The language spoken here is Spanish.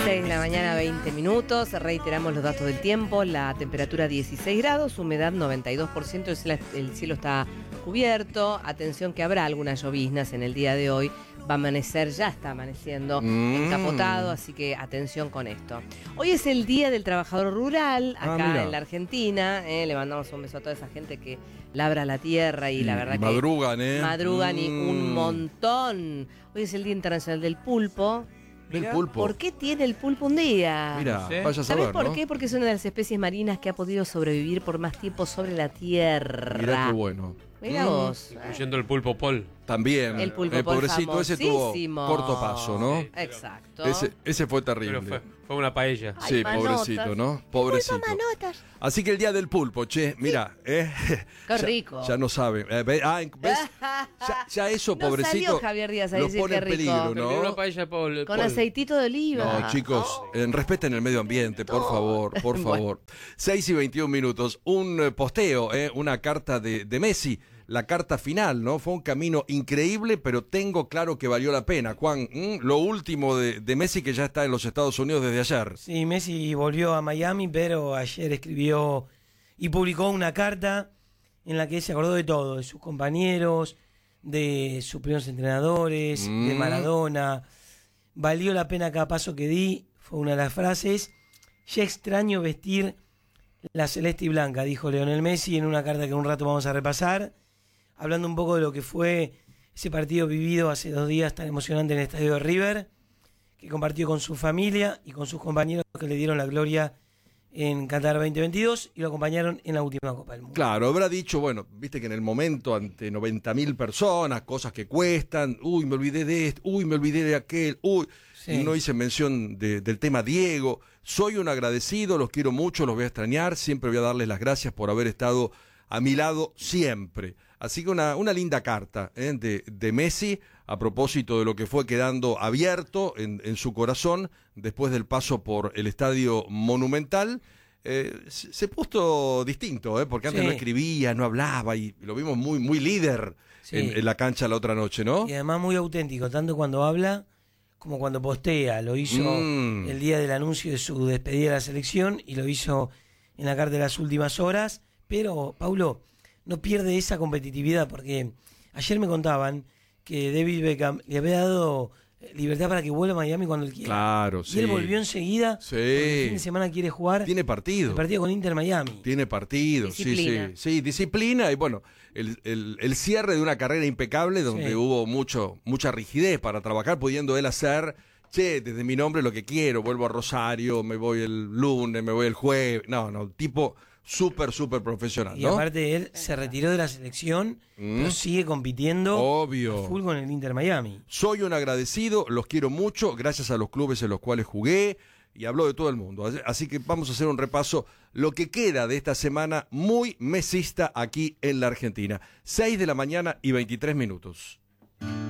6 de la mañana, 20 minutos. Reiteramos los datos del tiempo. La temperatura 16 grados, humedad 92%, el cielo está cubierto. Atención que habrá algunas lloviznas en el día de hoy. Va a amanecer, ya está amaneciendo encapotado, así que atención con esto. Hoy es el Día del Trabajador Rural, acá en la Argentina. Le mandamos un beso a toda esa gente que labra la tierra y la verdad madrugan, que madrugan y un montón. Hoy es el Día Internacional del Pulpo. El pulpo. ¿Por qué tiene el pulpo un día? Mira, ¿Sí? vaya a ¿Sabes saber, por ¿no? qué? Porque es una de las especies marinas que ha podido sobrevivir por más tiempo sobre la tierra. Mirá qué bueno. Mira vos. Incluyendo el pulpo Paul. También. El pulpo pobrecito, ese tuvo famosísimo. corto paso, ¿no? Exacto. Ese fue terrible. Pero fue una paella. Ay, Sí, manotas. pobrecito, ¿no? Pobrecito. Pulpo manotas. Así que el día del pulpo, che, mira, Qué rico. Ya no sabe. ¿Ves? Ya eso, No pobrecito. salió Javier Díaz a lo decir pone qué en rico. peligro, Pero una ¿no? paella Paul. Con aceitito de oliva. No, chicos, respeten el medio ambiente, por favor, por favor. 6:21. Un posteo, una carta de Messi. La carta final, ¿no? Fue un camino increíble, pero tengo claro que valió la pena. Juan, lo último de Messi, que ya está en los Estados Unidos desde ayer. Sí, Messi volvió a Miami, pero ayer escribió y publicó una carta en la que se acordó de todo, de sus compañeros, de sus primeros entrenadores, de Maradona. Valió la pena cada paso que di, fue una de las frases. Ya extraño vestir la celeste y blanca, dijo Lionel Messi en una carta que en un rato vamos a repasar, hablando un poco de lo que fue ese partido vivido hace 2 días tan emocionante en el estadio de River, que compartió con su familia y con sus compañeros que le dieron la gloria en Qatar 2022 y lo acompañaron en la última Copa del Mundo. Claro, habrá dicho, bueno, viste que en el momento ante 90.000 personas, cosas que cuestan, uy, me olvidé de esto, uy, me olvidé de aquel, uy, Sí. y no hice mención del tema Diego. Soy un agradecido, los quiero mucho, los voy a extrañar, siempre voy a darles las gracias por haber estado a mi lado siempre. Así que una linda carta de Messi a propósito de lo que fue quedando abierto en su corazón después del paso por el Estadio Monumental. Se puso distinto, porque antes Sí. no escribía, no hablaba y lo vimos muy líder Sí. en la cancha la otra noche, ¿no? Y además muy auténtico, tanto cuando habla como cuando postea. Lo hizo el día del anuncio de su despedida de la selección y lo hizo en la carta de las últimas horas. Pero, Paulo, no pierde esa competitividad porque ayer me contaban que David Beckham le había dado libertad para que vuelva a Miami cuando él quiera. Claro, Y sí. él volvió enseguida Sí. porque el fin de semana quiere jugar Tiene partido. el partido con Inter Miami. Tiene partido, Disciplina. sí, disciplina y bueno, el cierre de una carrera impecable donde Sí. hubo mucha rigidez para trabajar, pudiendo él hacer, desde mi nombre lo que quiero, vuelvo a Rosario, me voy el lunes, me voy el jueves, no, tipo súper profesional, Y ¿no? aparte él se retiró de la selección, pero sigue compitiendo Obvio. a full con el Inter Miami. Soy un agradecido, los quiero mucho, gracias a los clubes en los cuales jugué, y habló de todo el mundo. Así que vamos a hacer un repaso, lo que queda de esta semana muy mesista aquí en la Argentina. 6:23 a.m.